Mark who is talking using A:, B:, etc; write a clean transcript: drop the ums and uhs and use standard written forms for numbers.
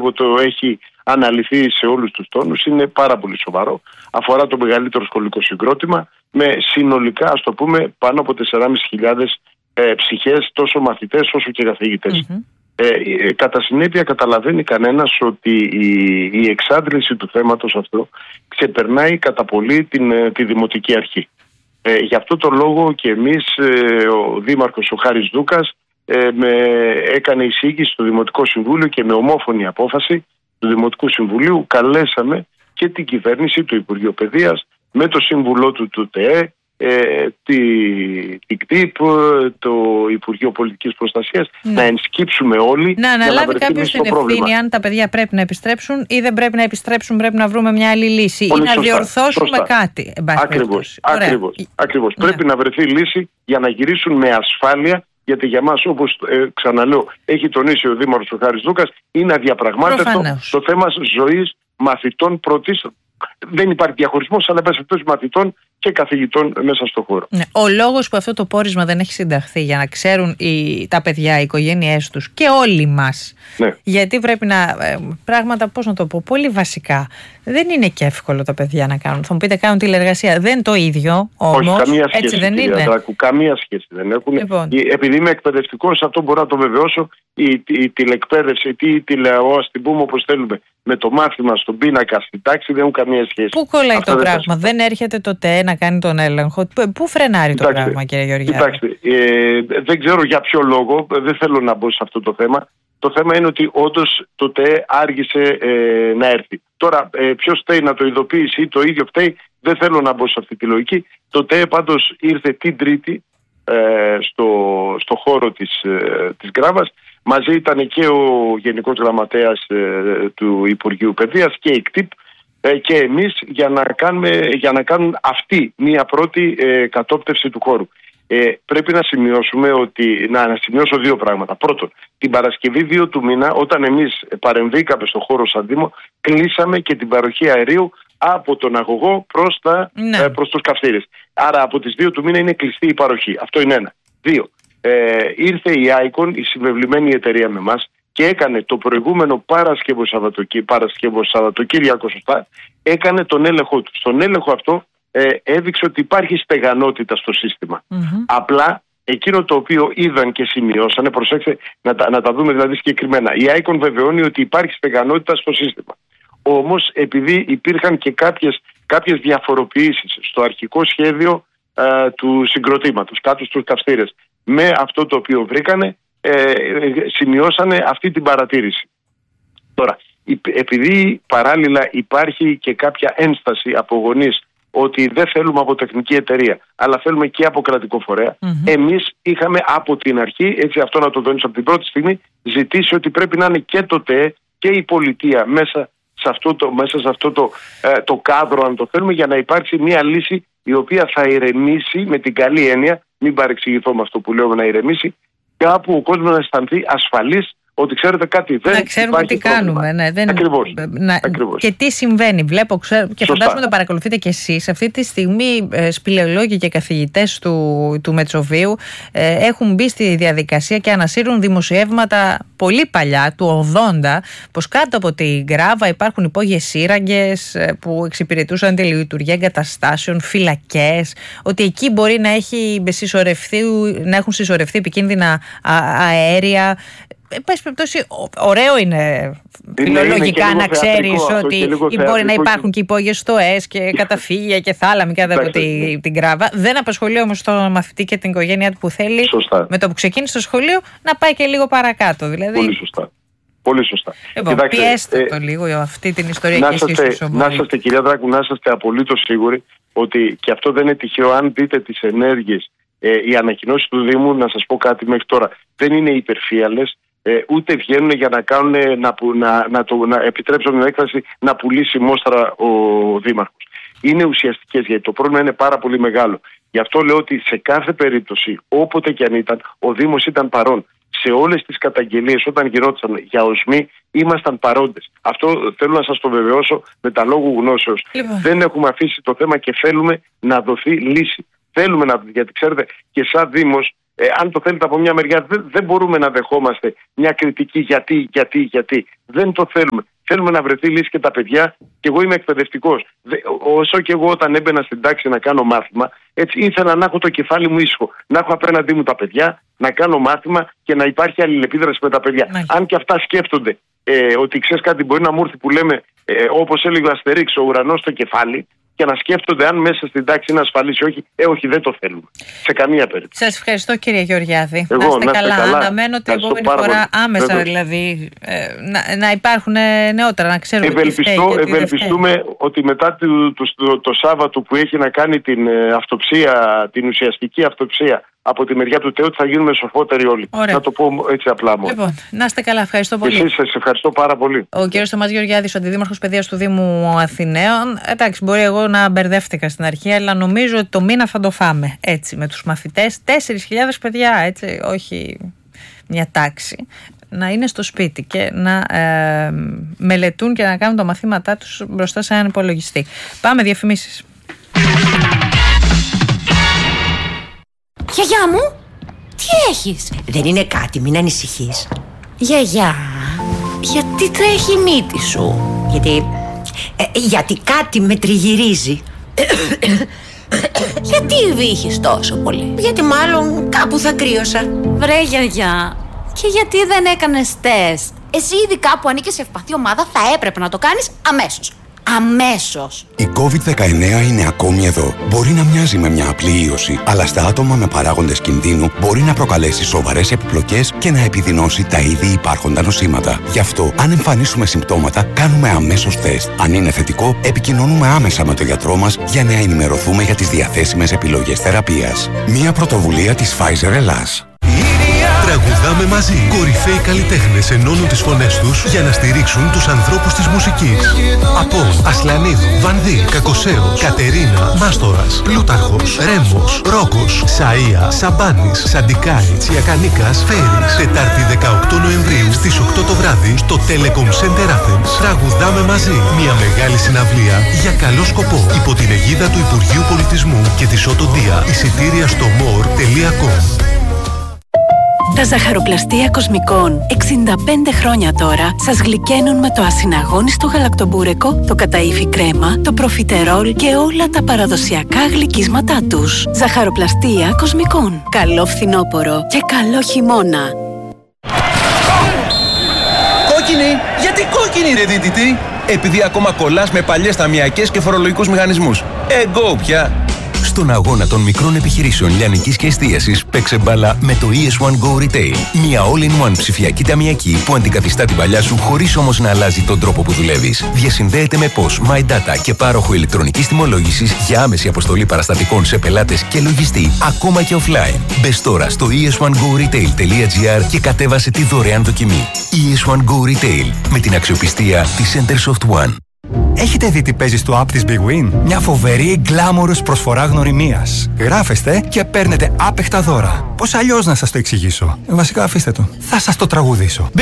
A: πιστεύω το έχει αναλυθεί σε όλους τους τόνους. Είναι πάρα πολύ σοβαρό. Αφορά το μεγαλύτερο σχολικό συγκρότημα με συνολικά, ας το πούμε, πάνω από 4.500 ψυχές, τόσο μαθητές όσο και καθηγητές. Κατά συνέπεια καταλαβαίνει κανένας ότι η εξάντληση του θέματος αυτό ξεπερνάει κατά πολύ τη Δημοτική Αρχή. Γι' αυτό το λόγο και εμείς, ο Δήμαρχος ο Χάρης Δούκας έκανε εισήγηση στο Δημοτικό Συμβούλιο και με ομόφωνη απόφαση του Δημοτικού Συμβουλίου καλέσαμε και την κυβέρνηση, το Υπουργείο Παιδείας, με το σύμβουλό του ΤΕΕ, την ΚΤΙΠ, το Υπουργείο Πολιτικής Προστασίας, να ενσκύψουμε όλοι.
B: Να αναλάβει κάποιος την ευθύνη αν τα παιδιά πρέπει να επιστρέψουν ή δεν πρέπει να επιστρέψουν, πρέπει να βρούμε μια άλλη λύση
A: πολύ
B: ή να διορθώσουμε
A: σωστά.
B: Κάτι.
A: Ακριβώς. Πρέπει να βρεθεί λύση για να γυρίσουν με ασφάλεια. Γιατί για μας, όπως ξαναλέω, έχει τονίσει ο Δήμαρχος ο Χάρης Δούκας, είναι αδιαπραγμάτευτο το θέμα ζωής μαθητών πρωτίστων. Δεν υπάρχει διαχωρισμός, αλλά πάση μαθητών και καθηγητών μέσα στον χώρο.
B: Ναι. Ο λόγος που αυτό το πόρισμα δεν έχει συνταχθεί για να ξέρουν τα παιδιά, οι οικογένειές τους και όλοι μας. Ναι. Γιατί πρέπει να. Πράγματα, πώς να το πω, πολύ βασικά. Δεν είναι και εύκολο τα παιδιά να κάνουν. Θα μου πείτε, κάνουν τηλεργασία. Δεν είναι το ίδιο όμως.
A: Όχι, καμία σχέση.
B: Έτσι δεν είναι.
A: Δράκου, καμία σχέση δεν έχουν. Λοιπόν. Επειδή είμαι εκπαιδευτικός, αυτό μπορώ να το βεβαιώσω. Η τηλεκπαίδευση ή η τηλεαόαση, την πούμε όπως θέλουμε, με το μάθημα στον πίνακα, στην τάξη, δεν έχουν καμία σχέση.
B: Πού κολλάει το πράγμα? Δεν έρχεται το ΤΕΕ να κάνει τον έλεγχο? Πού φρενάρει το πράγμα, κύριε Γεωργιάδη?
A: Κοιτάξτε, δεν ξέρω για ποιο λόγο, δεν θέλω να μπω σε αυτό το θέμα. Το θέμα είναι ότι όντως το ΤΕΕ άργησε να έρθει. Τώρα, ποιος φταίει να το ειδοποιήσει ή το ίδιο φταίει, δεν θέλω να μπω σε αυτή τη λογική. Το ΤΕΕ πάντως ήρθε την Τρίτη στο χώρο της Γκράβας. Μαζί ήταν και ο Γενικός Γραμματέας του Υπουργείου Παιδείας και η ΚΤΙΠ και εμείς για να κάνουν αυτή μία πρώτη κατόπτευση του χώρου. Πρέπει να σημειώσουμε να σημειώσω δύο πράγματα. Πρώτον, την Παρασκευή 2 του μήνα, όταν εμείς παρεμβήκαμε στο χώρο σαν Δήμο, κλείσαμε και την παροχή αερίου από τον αγωγό προς τους καυστήρες. Άρα από τις 2 του μήνα είναι κλειστή η παροχή. Αυτό είναι ένα. Δύο, ήρθε η ICON, η συμβεβλημένη εταιρεία με εμάς, και έκανε το προηγούμενο Παρασκευό Σαββατοκύριακο, σωστά, έκανε τον έλεγχο του. Στον έλεγχο αυτό έδειξε ότι υπάρχει στεγανότητα στο σύστημα. Απλά εκείνο το οποίο είδαν και σημειώσανε, προσέξτε να τα δούμε δηλαδή συγκεκριμένα, η ICON βεβαιώνει ότι υπάρχει στεγανότητα στο σύστημα. Όμως επειδή υπήρχαν και κάποιες διαφοροποιήσεις στο αρχικό σχέδιο του συγκροτήματος, κάτω στους καυστήρες, με αυτό το οποίο βρήκανε, σημειώσανε αυτή την παρατήρηση. Τώρα, επειδή παράλληλα υπάρχει και κάποια ένσταση από γονείς ότι δεν θέλουμε από τεχνική εταιρεία, αλλά θέλουμε και από κρατικό φορέα, εμείς είχαμε από την αρχή, έτσι αυτό να το δώνεις από την πρώτη στιγμή, ζητήσει ότι πρέπει να είναι και το ΤΕΕ και η πολιτεία μέσα σε αυτό το κάδρο, αν το θέλουμε, για να υπάρξει μια λύση η οποία θα ηρεμήσει, με την καλή έννοια, μην παρεξηγηθώ με αυτό που λέω, να ηρεμήσει, κάπου ο κόσμος να αισθανθεί ασφαλής, ότι ξέρετε κάτι, δεν
B: να ξέρουμε τι κάνουμε. Ναι,
A: Ακριβώς.
B: Και τι συμβαίνει. Βλέπω, και φαντάζομαι το παρακολουθείτε κι εσείς. Αυτή τη στιγμή σπηλαιολόγοι και καθηγητές του Μετσοβίου έχουν μπει στη διαδικασία και ανασύρουν δημοσιεύματα πολύ παλιά, του 80, πως κάτω από την Γκράβα υπάρχουν υπόγειες σύραγγες που εξυπηρετούσαν τη λειτουργία εγκαταστάσεων, φυλακές, ότι εκεί μπορεί να έχουν συσσωρευτεί επικίνδυνα αέρια. Εν πάση περιπτώσει, ωραίο είναι φιλολογικά να ξέρεις ότι μπορεί να υπάρχουν και υπόγειες στοές και καταφύγια και θάλαμοι κάτω από την Γκράβα. Δεν απασχολεί όμως τον μαθητή και την οικογένειά του που θέλει με το που ξεκίνησε το σχολείο να πάει και λίγο παρακάτω. Δηλαδή.
A: Πολύ σωστά.
B: Πιέστε το λίγο αυτή την ιστορία και εσείς.
A: Να είσαστε, κυρία Δράκου, να είσαστε απολύτως σίγουροι ότι και αυτό δεν είναι τυχαίο. Αν δείτε τις ενέργειες, οι ανακοινώσεις του Δήμου, να σας πω κάτι μέχρι τώρα, δεν είναι υπερφύαλες. Ούτε βγαίνουν για να κάνουν, να επιτρέψουν την έκφραση, να πουλήσει μόστρα ο Δήμαρχος. Είναι ουσιαστικές, γιατί το πρόβλημα είναι πάρα πολύ μεγάλο. Γι' αυτό λέω ότι σε κάθε περίπτωση, όποτε και αν ήταν, ο Δήμος ήταν παρόν. Σε όλες τις καταγγελίες, όταν γινόταν για οσμή, ήμασταν παρόντες. Αυτό θέλω να σας το βεβαιώσω με τα λόγου γνώσεως. Δεν έχουμε αφήσει το θέμα και θέλουμε να δοθεί λύση. Θέλουμε γιατί ξέρετε, και σαν Δήμος, Αν το θέλετε από μια μεριά, δεν μπορούμε να δεχόμαστε μια κριτική γιατί. Δεν το θέλουμε. Θέλουμε να βρεθεί λύση και τα παιδιά, και εγώ είμαι εκπαιδευτικός. Όσο και εγώ όταν έμπαινα στην τάξη να κάνω μάθημα, έτσι ήθελα να έχω το κεφάλι μου ήσυχο. Να έχω απέναντί μου τα παιδιά, να κάνω μάθημα και να υπάρχει αλληλεπίδραση με τα παιδιά. Αν και αυτά σκέφτονται ότι ξέρεις κάτι, μπορεί να μου έρθει που λέμε, όπως έλεγε ο Αστερίξ, ο ουρανός στο κεφάλι, και να σκέφτονται αν μέσα στην τάξη είναι ασφαλής ή όχι. Όχι, δεν το θέλουμε. Σε καμία περίπτωση.
B: Σας ευχαριστώ, κύριε Γεωργιάδη.
A: Εγώ,
B: να είστε καλά. Αναμένω την επόμενη φορά άμεσα, δηλαδή, να υπάρχουν νεότερα, να ξέρουμε.
A: Ευελπιστούμε ότι μετά το Σάββατο που έχει να κάνει την αυτοψία, την ουσιαστική αυτοψία από τη μεριά του Θεού, θα γίνουμε σοφότεροι όλοι. Ωραία. Να το πω έτσι απλά μόνο.
B: Λοιπόν, να είστε καλά. Ευχαριστώ πολύ.
A: Εσείς, σας ευχαριστώ πάρα πολύ.
B: Ο κύριος Θωμάς Γεωργιάδης, ο Αντιδήμαρχος Παιδείας του Δήμου Αθηναίων. Εντάξει, μπορεί εγώ να μπερδεύτηκα στην αρχή, αλλά νομίζω ότι το μήνα θα το φάμε έτσι με τους μαθητές. 4.000 παιδιά, έτσι, όχι μια τάξη. Να είναι στο σπίτι και να μελετούν και να κάνουν τα μαθήματά τους μπροστά σε έναν υπολογιστή. Πάμε διαφημίσεις.
C: Γιαγιά μου, τι έχεις?
D: Δεν είναι κάτι, μην ανησυχείς.
C: Γιαγιά, γιατί τρέχει η μύτη σου?
D: Γιατί κάτι με τριγυρίζει.
C: Γιατί βύχεις τόσο πολύ?
D: Γιατί μάλλον κάπου θα κρύωσα.
C: Βρε γιαγιά, και γιατί δεν έκανες τεστ? Εσύ ειδικά που ανήκεις σε ευπαθή ομάδα θα έπρεπε να το κάνεις αμέσως. Αμέσως.
E: Η COVID-19 είναι ακόμη εδώ. Μπορεί να μοιάζει με μια απλή ίωση, αλλά στα άτομα με παράγοντες κινδύνου μπορεί να προκαλέσει σοβαρές επιπλοκές και να επιδεινώσει τα ήδη υπάρχοντα νοσήματα. Γι' αυτό, αν εμφανίσουμε συμπτώματα, κάνουμε αμέσως τεστ. Αν είναι θετικό, επικοινωνούμε άμεσα με τον γιατρό μας για να ενημερωθούμε για τις διαθέσιμες επιλογές θεραπείας. Μια πρωτοβουλία της Pfizer Ελλάς.
F: Τραγουδάμε μαζί. Κορυφαίοι καλλιτέχνες ενώνουν τις φωνές τους για να στηρίξουν τους ανθρώπους της μουσικής. Απόν, Ασλανίδου, Βανδύ, Κακοσέος, Κατερίνα, Μάστορας, Πλούταρχος, Ρέμος, Ρόκος, Σαΐα, Σαμπάνης, Σαντικάιτς, Ιακανίκας, Φέρης. Τετάρτη 18 Νοεμβρίου στις 8 το βράδυ στο Telecom Center Athens. Τραγουδάμε μαζί. Μια μεγάλη συναυλία για καλό σκοπό. Υπό την αιγίδα του Υπουργείου Πολιτισμού και της Οτοντία. Εισιτήρια στο more.com.
G: Τα ζαχαροπλαστεία Κοσμικών 65 χρόνια τώρα σας γλυκαίνουν με το ασυναγώνιστο γαλακτομπούρεκο, το καταΐφι κρέμα, το προφιτερόλ και όλα τα παραδοσιακά γλυκίσματά τους. Ζαχαροπλαστεία Κοσμικών. Καλό φθινόπωρο και καλό χειμώνα.
H: Κόκκινη! Γιατί κόκκινη ρε δίτητη? Επειδή ακόμα κολλάς με παλιές ταμιακές και φορολογικούς μηχανισμούς. Εγκώ πια!
I: Στον αγώνα των μικρών επιχειρήσεων λιανικής και εστίασης, παίξε μπάλα με το ES1 Go Retail. Μια all-in-one ψηφιακή ταμιακή που αντικαθιστά την παλιά σου χωρίς όμως να αλλάζει τον τρόπο που δουλεύεις. Διασυνδέεται με POS, My Data και πάροχο ηλεκτρονικής τιμολόγησης για άμεση αποστολή παραστατικών σε πελάτες και λογιστή, ακόμα και offline. Μπες τώρα στο es1goretail.gr και κατέβασε τη δωρεάν δοκιμή. ES1 Go Retail, με την αξιοπιστία της Centersoft One.
J: Έχετε δει τι παίζει στο app της Big Win? Μια φοβερή γκλάμορος προσφορά γνωριμίας. Γράφεστε και παίρνετε άπεχτα δώρα. Πώς αλλιώς να σας το εξηγήσω? Βασικά αφήστε το. Θα σας το τραγουδήσω. Big